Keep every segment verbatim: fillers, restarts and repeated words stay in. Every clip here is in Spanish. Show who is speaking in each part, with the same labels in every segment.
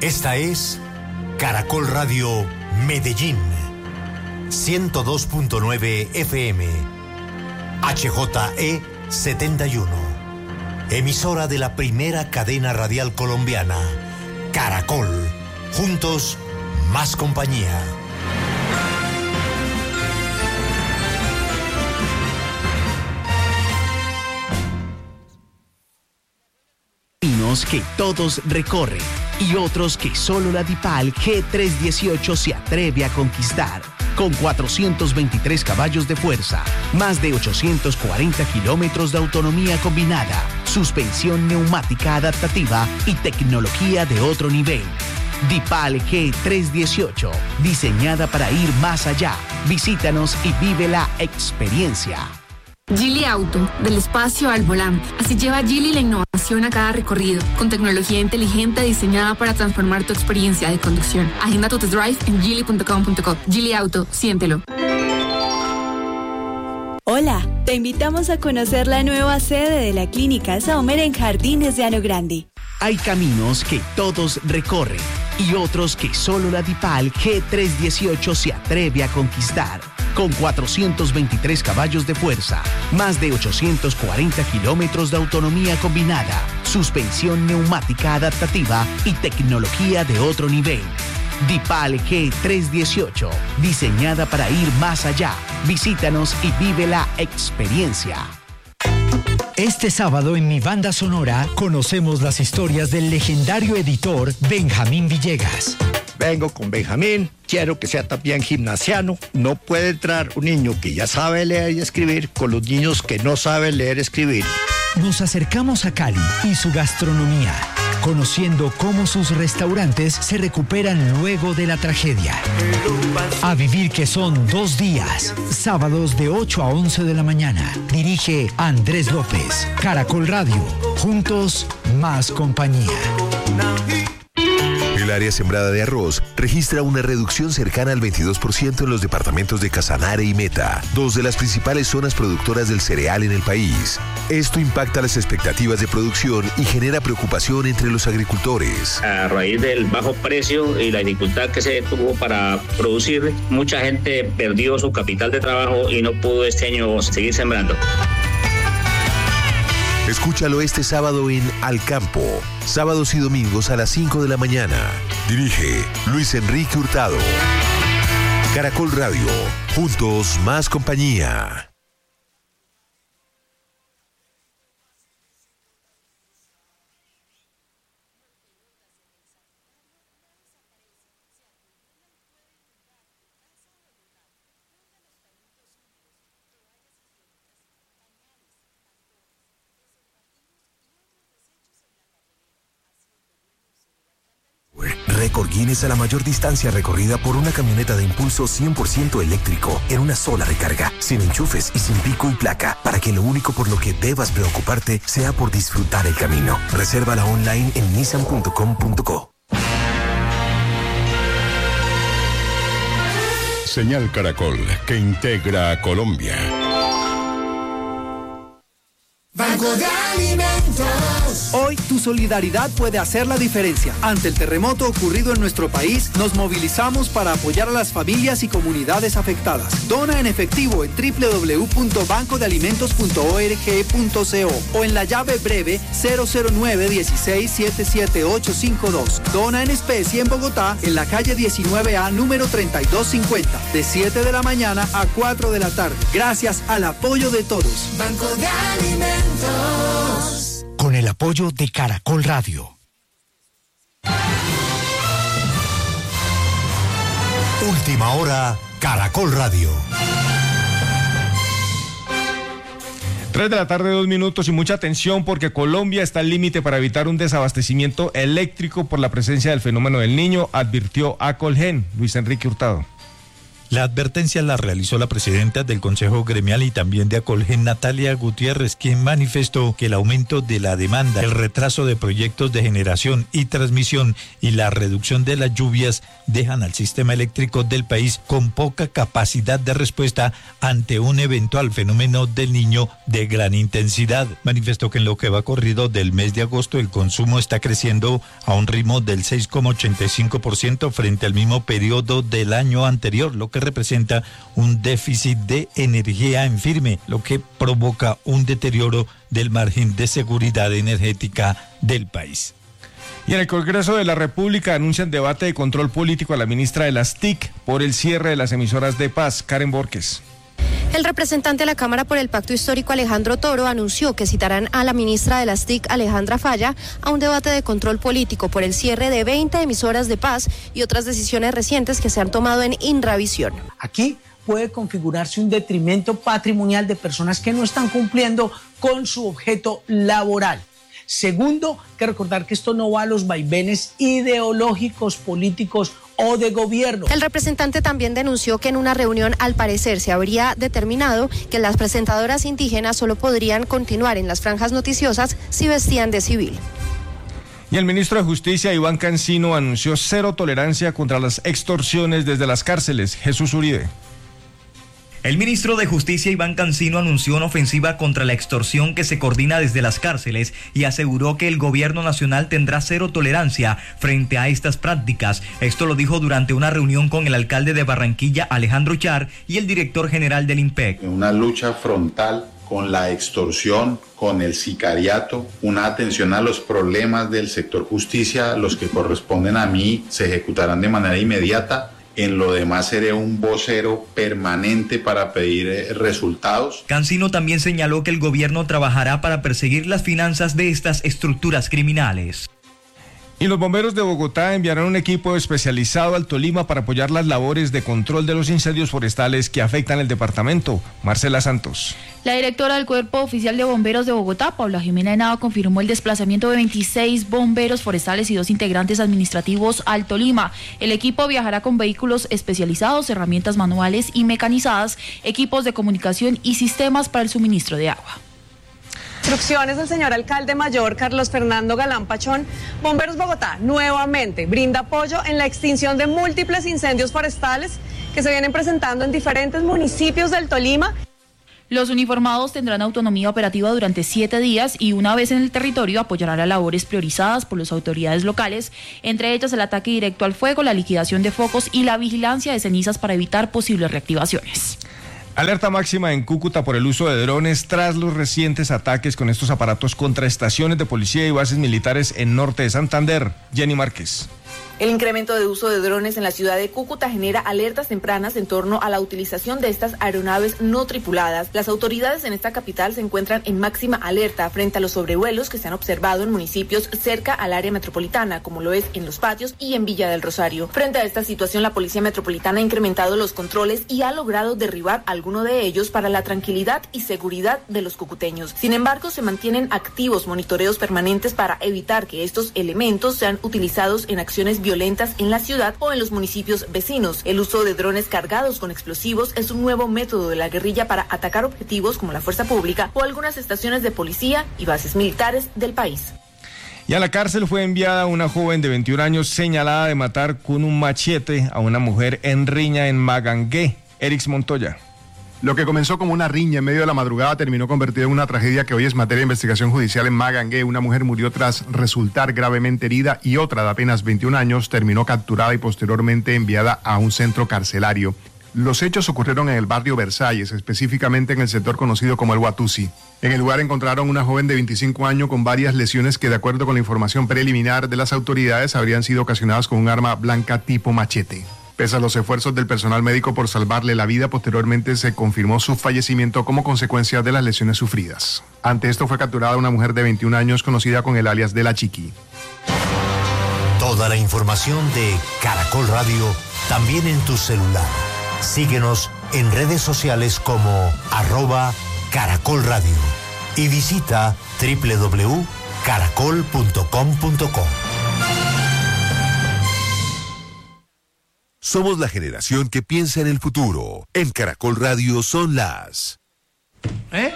Speaker 1: Esta es Caracol Radio Medellín, ciento dos punto nueve F M, H J E setenta y uno, emisora de la primera cadena radial colombiana, Caracol, juntos más compañía.
Speaker 2: Que todos recorren y otros que solo la DIPAL G trescientos dieciocho se atreve a conquistar. Con cuatrocientos veintitrés caballos de fuerza, más de ochocientos cuarenta kilómetros de autonomía combinada, suspensión neumática adaptativa y tecnología de otro nivel. DIPAL G trescientos dieciocho, diseñada para ir más allá. Visítanos y vive la experiencia.
Speaker 3: Geely Auto, del espacio al volante. Así lleva Geely la innovación a cada recorrido, con tecnología inteligente diseñada para transformar tu experiencia de conducción. Agenda tu test drive en geely punto com punto co. Geely Auto, siéntelo.
Speaker 4: Hola, te invitamos a conocer la nueva sede de la Clínica Sommer en Jardines de Ano Grande.
Speaker 2: Hay caminos que todos recorren y otros que solo la DIPAL G trescientos dieciocho se atreve a conquistar. Con cuatrocientos veintitrés caballos de fuerza, más de ochocientos cuarenta kilómetros de autonomía combinada, suspensión neumática adaptativa y tecnología de otro nivel. DIPAL G trescientos dieciocho, diseñada para ir más allá. Visítanos y vive la experiencia.
Speaker 5: Este sábado en Mi Banda Sonora conocemos las historias del legendario editor Benjamín Villegas.
Speaker 6: Vengo con Benjamín, quiero que sea también gimnasiano. No puede entrar un niño que ya sabe leer y escribir con los niños que no saben leer y escribir.
Speaker 5: Nos acercamos a Cali y su gastronomía, conociendo cómo sus restaurantes se recuperan luego de la tragedia. A vivir que son dos días, sábados de ocho a once de la mañana. Dirige Andrés López. Caracol Radio, juntos más compañía.
Speaker 7: El área sembrada de arroz registra una reducción cercana al veintidós por ciento en los departamentos de Casanare y Meta, dos de las principales zonas productoras del cereal en el país. Esto impacta las expectativas de producción y genera preocupación entre los agricultores.
Speaker 8: A raíz del bajo precio y la dificultad que se tuvo para producir, mucha gente perdió su capital de trabajo y no pudo este año seguir sembrando.
Speaker 7: Escúchalo este sábado en Al Campo, sábados y domingos a las cinco de la mañana. Dirige Luis Enrique Hurtado. Caracol Radio, juntos más compañía.
Speaker 9: Récord Guinness a la mayor distancia recorrida por una camioneta de impulso cien por ciento eléctrico en una sola recarga, sin enchufes y sin pico y placa, para que lo único por lo que debas preocuparte sea por disfrutar el camino. Resérvala online en nissan punto com punto co.
Speaker 10: Señal Caracol, que integra a Colombia.
Speaker 11: Banco de Alimentos.
Speaker 12: Hoy tu solidaridad puede hacer la diferencia. Ante el terremoto ocurrido en nuestro país, nos movilizamos para apoyar a las familias y comunidades afectadas. Dona en efectivo en doble u doble u doble u punto banco de alimentos punto org punto co o en la llave breve cero cero nueve uno seis siete siete ocho cinco dos. Dona en especie en Bogotá, en la calle diecinueve A, número treinta y dos cincuenta, de siete de la mañana a cuatro de la tarde. Gracias al apoyo de todos.
Speaker 11: Banco de Alimentos.
Speaker 5: Con el apoyo de Caracol Radio.
Speaker 1: Última hora, Caracol Radio.
Speaker 13: Tres de la tarde, dos minutos y mucha atención porque Colombia está al límite para evitar un desabastecimiento eléctrico por la presencia del fenómeno del Niño, advirtió Acolgen. Luis Enrique Hurtado.
Speaker 14: La advertencia la realizó la presidenta del Consejo Gremial y también de Acolgen, Natalia Gutiérrez, quien manifestó que el aumento de la demanda, el retraso de proyectos de generación y transmisión y la reducción de las lluvias dejan al sistema eléctrico del país con poca capacidad de respuesta ante un eventual fenómeno del Niño de gran intensidad. Manifestó que en lo que va corrido del mes de agosto el consumo está creciendo a un ritmo del seis coma ochenta y cinco por ciento frente al mismo periodo del año anterior, lo que representa un déficit de energía en firme, lo que provoca un deterioro del margen de seguridad energética del país.
Speaker 13: Y en el Congreso de la República anuncian debate de control político a la ministra de las T I C por el cierre de las emisoras de paz. Karen Borges.
Speaker 15: El representante de la Cámara por el Pacto Histórico, Alejandro Toro, anunció que citarán a la ministra de las T I C, Alejandra Falla, a un debate de control político por el cierre de veinte emisoras de paz y otras decisiones recientes que se han tomado en Inravisión.
Speaker 16: Aquí puede configurarse un detrimento patrimonial de personas que no están cumpliendo con su objeto laboral. Segundo, hay que recordar que esto no va a los vaivenes ideológicos, políticos o de gobierno.
Speaker 15: El representante también denunció que en una reunión, al parecer, se habría determinado que las presentadoras indígenas solo podrían continuar en las franjas noticiosas si vestían de civil.
Speaker 13: Y el ministro de Justicia, Iván Cancino, anunció cero tolerancia contra las extorsiones desde las cárceles. Jesús Uribe.
Speaker 17: El ministro de Justicia, Iván Cancino, anunció una ofensiva contra la extorsión que se coordina desde las cárceles y aseguró que el gobierno nacional tendrá cero tolerancia frente a estas prácticas. Esto lo dijo durante una reunión con el alcalde de Barranquilla, Alejandro Char, y el director general del IMPEC.
Speaker 18: Una lucha frontal con la extorsión, con el sicariato, una atención a los problemas del sector justicia, los que corresponden a mí, se ejecutarán de manera inmediata. En lo demás seré un vocero permanente para pedir eh, resultados.
Speaker 17: Cancino también señaló que el gobierno trabajará para perseguir las finanzas de estas estructuras criminales.
Speaker 13: Y los bomberos de Bogotá enviarán un equipo especializado al Tolima para apoyar las labores de control de los incendios forestales que afectan el departamento. Marcela Santos.
Speaker 19: La directora del Cuerpo Oficial de Bomberos de Bogotá, Paula Jimena Henao, confirmó el desplazamiento de veintiséis bomberos forestales y dos integrantes administrativos al Tolima. El equipo viajará con vehículos especializados, herramientas manuales y mecanizadas, equipos de comunicación y sistemas para el suministro de agua.
Speaker 20: Instrucciones del señor alcalde mayor Carlos Fernando Galán Pachón. Bomberos Bogotá nuevamente brinda apoyo en la extinción de múltiples incendios forestales que se vienen presentando en diferentes municipios del Tolima.
Speaker 19: Los uniformados tendrán autonomía operativa durante siete días y una vez en el territorio apoyarán las labores priorizadas por las autoridades locales, entre ellas el ataque directo al fuego, la liquidación de focos y la vigilancia de cenizas para evitar posibles reactivaciones.
Speaker 13: Alerta máxima en Cúcuta por el uso de drones tras los recientes ataques con estos aparatos contra estaciones de policía y bases militares en norte de Santander. Jenny Márquez.
Speaker 21: El incremento de uso de drones en la ciudad de Cúcuta genera alertas tempranas en torno a la utilización de estas aeronaves no tripuladas. Las autoridades en esta capital se encuentran en máxima alerta frente a los sobrevuelos que se han observado en municipios cerca al área metropolitana, como lo es en Los Patios y en Villa del Rosario. Frente a esta situación, la Policía Metropolitana ha incrementado los controles y ha logrado derribar alguno de ellos para la tranquilidad y seguridad de los cucuteños. Sin embargo, se mantienen activos monitoreos permanentes para evitar que estos elementos sean utilizados en acciones violentas en la ciudad o en los municipios vecinos. El uso de drones cargados con explosivos es un nuevo método de la guerrilla para atacar objetivos como la fuerza pública o algunas estaciones de policía y bases militares del país.
Speaker 13: Y a la cárcel fue enviada una joven de veintiún años señalada de matar con un machete a una mujer en riña en Magangué. Erix Montoya.
Speaker 22: Lo que comenzó como una riña en medio de la madrugada terminó convertido en una tragedia que hoy es materia de investigación judicial en Magangué. Una mujer murió tras resultar gravemente herida y otra de apenas veintiún años terminó capturada y posteriormente enviada a un centro carcelario. Los hechos ocurrieron en el barrio Versalles, específicamente en el sector conocido como el Watusi. En el lugar encontraron una joven de veinticinco años con varias lesiones que, de acuerdo con la información preliminar de las autoridades, habrían sido ocasionadas con un arma blanca tipo machete. Pese a los esfuerzos del personal médico por salvarle la vida, posteriormente se confirmó su fallecimiento como consecuencia de las lesiones sufridas. Ante esto fue capturada una mujer de veintiún años conocida con el alias de La Chiqui.
Speaker 1: Toda la información de Caracol Radio también en tu celular. Síguenos en redes sociales como arroba Caracol Radio y visita doble u doble u doble u punto caracol punto com punto co.
Speaker 7: Somos la generación que piensa en el futuro. En Caracol Radio son las...
Speaker 16: ¿Eh?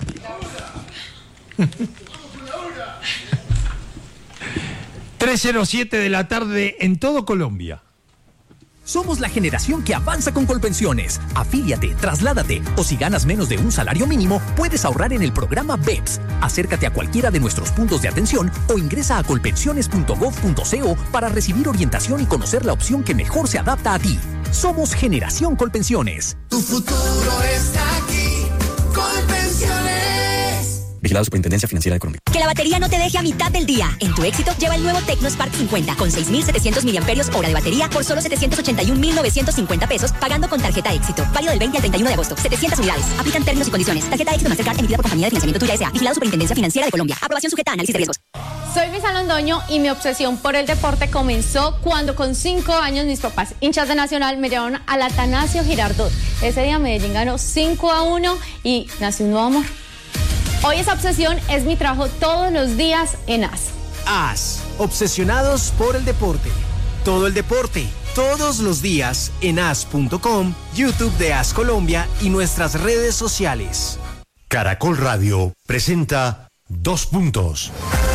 Speaker 3: tres cero siete de la tarde en todo Colombia.
Speaker 4: Somos la generación que avanza con Colpensiones. Afíliate, trasládate o si ganas menos de un salario mínimo, puedes ahorrar en el programa B E P S. Acércate a cualquiera de nuestros puntos de atención o ingresa a colpensiones punto gov punto co para recibir orientación y conocer la opción que mejor se adapta a ti. Somos Generación Colpensiones.
Speaker 11: Tu futuro está aquí. Colpensiones.
Speaker 23: Vigilado Superintendencia Financiera de Colombia.
Speaker 24: Que la batería no te deje a mitad del día. En tu éxito, lleva el nuevo Tecnospark cincuenta con seis mil setecientos miliamperios hora de batería por solo setecientos ochenta y un mil novecientos cincuenta pesos, pagando con tarjeta éxito. Válido del veinte al treinta y uno de agosto. setecientas unidades. Aplican términos y condiciones. Tarjeta éxito Mastercard emitida por Compañía de Financiamiento Tuya S A. Vigilado Superintendencia Financiera de Colombia. Aprobación sujeta a análisis de riesgos.
Speaker 25: Soy Luisa Londoño y mi obsesión por el deporte comenzó cuando con cinco años mis papás, hinchas de Nacional, me llevaron al Atanasio Girardot. Ese día Medellín ganó cinco a uno y nació un nuevo amor. Hoy esa obsesión es mi trabajo todos los días en A S.
Speaker 26: A S, obsesionados por el deporte. Todo el deporte, todos los días en A S punto com, YouTube de A S Colombia y nuestras redes sociales.
Speaker 1: Caracol Radio presenta Dos Puntos.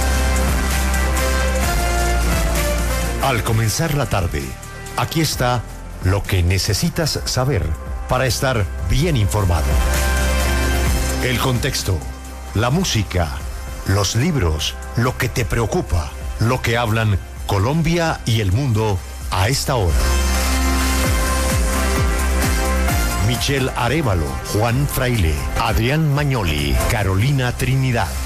Speaker 1: Al comenzar la tarde, aquí está lo que necesitas saber para estar bien informado. El contexto, la música, los libros, lo que te preocupa, lo que hablan Colombia y el mundo a esta hora. Michelle Arévalo, Juan Fraile, Adrián Mañoli, Carolina Trinidad.